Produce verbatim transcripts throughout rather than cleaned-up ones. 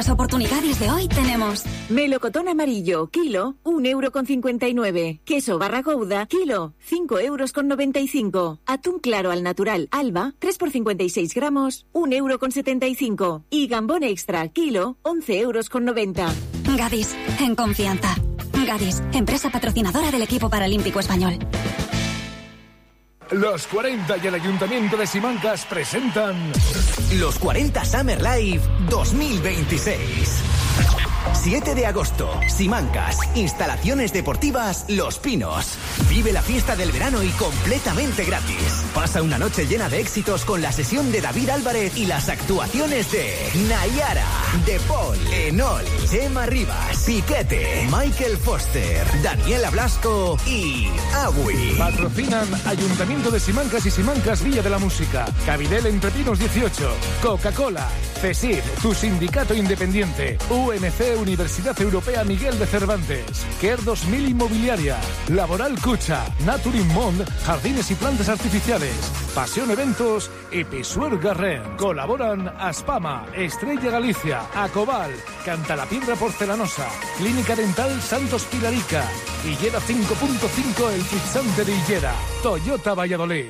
las oportunidades de hoy tenemos melocotón amarillo, kilo, un euro con cincuenta y nueve. Queso barra Gouda, kilo, cinco euros con noventa y cinco. Atún claro al natural, Alba, tres por cincuenta y seis gramos, un euro con setenta y cinco. Y gambón extra, kilo, once euros con noventa. Gadis, en confianza. Gadis, empresa patrocinadora del equipo paralímpico español. Los cuarenta y el Ayuntamiento de Simancas presentan Los cuarenta Summer Live dos mil veintiséis. siete de agosto, Simancas, instalaciones deportivas Los Pinos. Vive la fiesta del verano y completamente gratis. Pasa una noche llena de éxitos con la sesión de David Álvarez y las actuaciones de Nayara, De Paul, Enol, Gemma Rivas, Piquete, Michael Foster, Daniela Blasco y Agui. Patrocinan Ayuntamiento de Simancas y Simancas Villa de la Música, Cabidel Entre Pinos dieciocho, Coca-Cola, CESID, tu sindicato independiente, U M C Universidad Europea Miguel de Cervantes, Care dos mil Inmobiliaria, Laboral Cucha, Naturim Mond, Jardines y Plantas Artificiales, Pasión Eventos y Pisuer Garren. Colaboran Aspama, Estrella Galicia, Acobal, Cantalapiedra Porcelanosa, Clínica Dental Santos Pilarica, Higuera cinco punto cinco El Fixante de Higuera, Toyota Valladolid.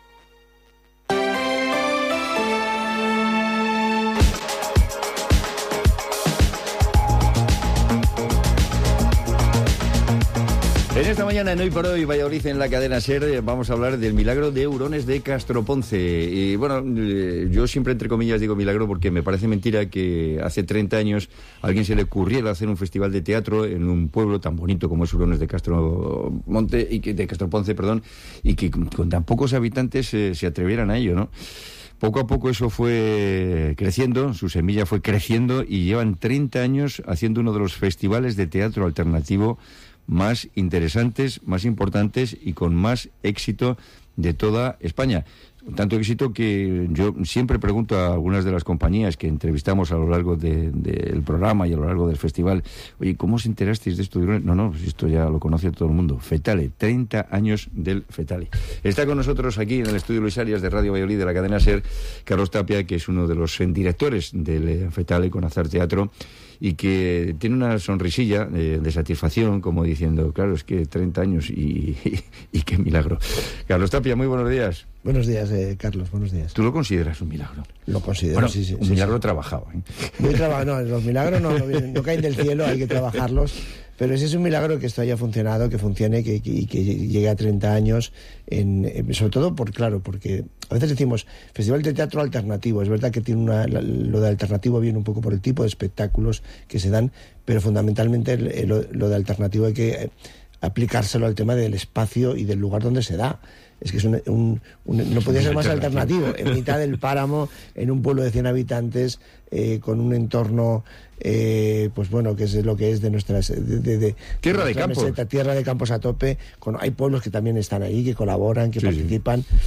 En esta mañana, en Hoy por Hoy, Valladolid en la cadena SER, vamos a hablar del milagro de Hurones de Castroponce. Y bueno, yo siempre entre comillas digo milagro porque me parece mentira que hace treinta años a alguien se le ocurriera hacer un festival de teatro en un pueblo tan bonito como es Hurones de Castromonte y que de Castroponce, perdón, y que con tan pocos habitantes eh, se atrevieran a ello, ¿no? Poco a poco eso fue creciendo, su semilla fue creciendo y llevan treinta años haciendo uno de los festivales de teatro alternativo más interesantes, más importantes y con más éxito de toda España. Tanto éxito que yo siempre pregunto a algunas de las compañías que entrevistamos a lo largo del de, de programa y a lo largo del festival, oye, ¿cómo os enterasteis de esto? No, no, pues esto ya lo conoce todo el mundo. Fetale, treinta años del Fetale. Está con nosotros aquí en el estudio Luis Arias de Radio Valladolid de la cadena SER, Carlos Tapia, que es uno de los directores del Fetale con Azar Teatro, y que tiene una sonrisilla de, de satisfacción, como diciendo, claro, es que treinta años y, y, y qué milagro. Carlos Tapia, muy buenos días. Buenos días, eh, Carlos, buenos días. ¿Tú lo consideras un milagro? Lo considero, bueno, sí, sí. Un sí, milagro sí. trabajado, ¿eh? Muy trabajado, no, los milagros no, no, vienen, no caen del cielo, hay que trabajarlos. Pero ese es un milagro que esto haya funcionado, que funcione, que, que, que llegue a treinta años, en, en, sobre todo, por claro, porque a veces decimos Festival de Teatro Alternativo. Es verdad que tiene una, la, lo de alternativo viene un poco por el tipo de espectáculos que se dan, pero fundamentalmente lo, lo de alternativo hay que aplicárselo al tema del espacio y del lugar donde se da. Es que es un, un, un, no podía ser más alternativo. En mitad del páramo, en un pueblo de cien habitantes, eh, con un entorno, eh, pues bueno, que es lo que es de nuestras... De, de, de, tierra de, de campos. Meseta, tierra de campos a tope. Con, hay pueblos que también están ahí, que colaboran, que sí, participan. Sí.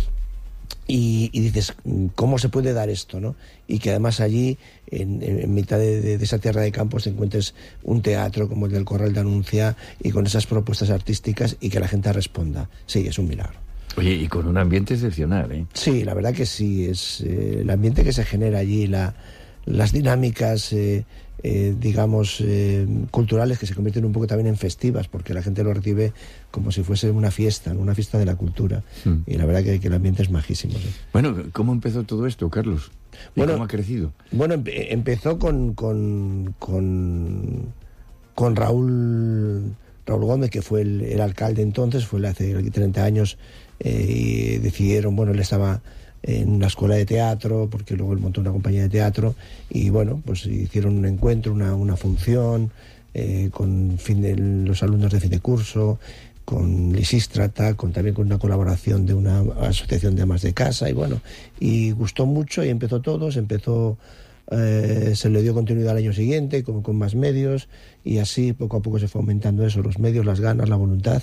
Y, y dices, ¿cómo se puede dar esto, no? Y que además allí, en, en mitad de, de, de esa tierra de campos, te encuentres un teatro como el del Corral de Anuncia y con esas propuestas artísticas y que la gente responda. Sí, es un milagro. Oye, y con un ambiente excepcional, ¿eh? Sí, la verdad que sí, es eh, el ambiente que se genera allí, la, las dinámicas, eh, eh, digamos, eh, culturales que se convierten un poco también en festivas, porque la gente lo recibe como si fuese una fiesta, una fiesta de la cultura. Mm. Y la verdad que, que el ambiente es majísimo, ¿sí? Bueno, ¿cómo empezó todo esto, Carlos? ¿Y bueno, cómo ha crecido? Bueno, empe- empezó con, con, con, con Raúl... Raúl Gómez, que fue el, el alcalde entonces, fue hace treinta años, eh, y decidieron, bueno, él estaba en una escuela de teatro, porque luego él montó una compañía de teatro, y bueno, pues hicieron un encuentro, una, una función, eh, con fin de, los alumnos de fin de curso, con Lisístrata, con, también con una colaboración de una asociación de amas de casa, y bueno, y gustó mucho, y empezó todo, se empezó... Eh, se le dio continuidad al año siguiente con, con más medios y así poco a poco se fue aumentando eso, los medios, las ganas, la voluntad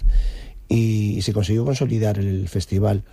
y, y se consiguió consolidar el festival.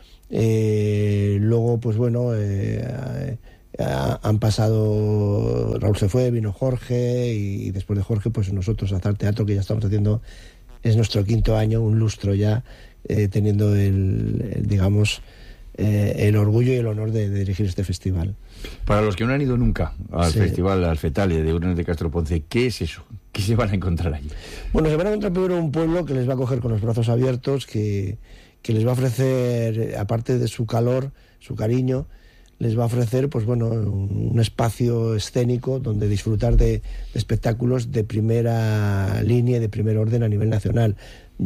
Eh, luego pues bueno eh, eh, han pasado, Raúl se fue, vino Jorge y, y después de Jorge pues nosotros Azar Teatro, que ya estamos haciendo, es nuestro quinto año, un lustro ya, eh, teniendo el, el digamos eh, el orgullo y el honor de, de dirigir este festival. Para los que no han ido nunca al Sí. festival, al Fetalia de Hurones de Castroponce, ¿qué es eso? ¿Qué se van a encontrar allí? Bueno, se van a encontrar primero un pueblo que les va a coger con los brazos abiertos, que, que les va a ofrecer, aparte de su calor, su cariño, les va a ofrecer, pues bueno, un, un espacio escénico donde disfrutar de, de espectáculos de primera línea y de primer orden a nivel nacional.